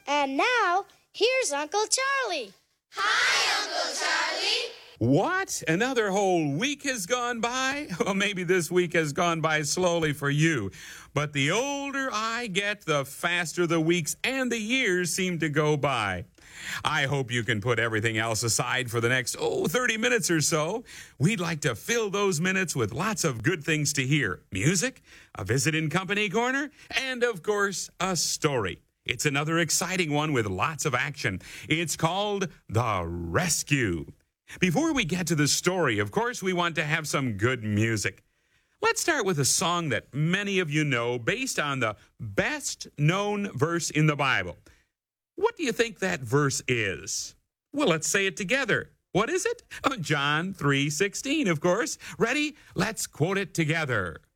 And now, here's Uncle Charlie. Hi, Uncle Charlie. What? Another whole week has gone by? Well, maybe this week has gone by slowly for you. But the older I get, the faster the weeks and the years seem to go by. I hope you can put everything else aside for the next, 30 minutes or so. We'd like to fill those minutes with lots of good things to hear. Music, a visit in Company Corner, and, of course, a story. It's another exciting one with lots of action. It's called The Rescue. Before we get to the story, of course, we want to have some good music. Let's start with a song that many of you know based on the best-known verse in the Bible. What do you think that verse is? Well, let's say it together. What is it? John 3:16, of course. Ready? Let's quote it together.